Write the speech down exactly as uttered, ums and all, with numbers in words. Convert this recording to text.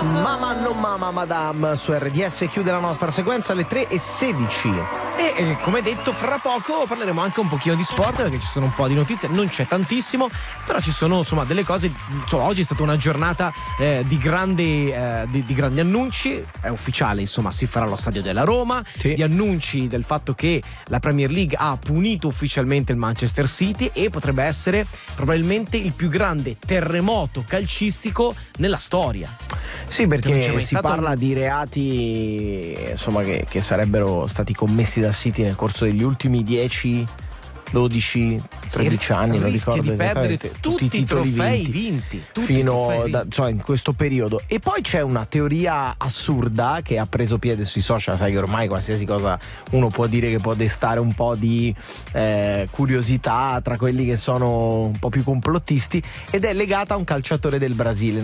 Mamma non mamma madame su R D S chiude la nostra sequenza alle tre e sedici. E eh, come detto, fra poco parleremo anche un pochino di sport, perché ci sono un po' di notizie, non c'è tantissimo, però ci sono insomma delle cose. Insomma, oggi è stata una giornata eh, di grandi eh, di, di grandi annunci. È ufficiale, insomma, si farà allo stadio della Roma, sì. Di annunci del fatto che la Premier League ha punito ufficialmente il Manchester City e potrebbe essere probabilmente il più grande terremoto calcistico nella storia. Sì, perché si stato... parla di reati insomma che, che sarebbero stati commessi da City nel corso degli ultimi dieci, dodici, tredici anni, non ricordo di perdere tutti, tutti i titoli trofei vinti, vinti tutti fino i da, cioè in questo periodo. E poi c'è una teoria assurda che ha preso piede sui social, sai che ormai qualsiasi cosa uno può dire che può destare un po' di eh, curiosità tra quelli che sono un po' più complottisti, ed è legata a un calciatore del Brasile.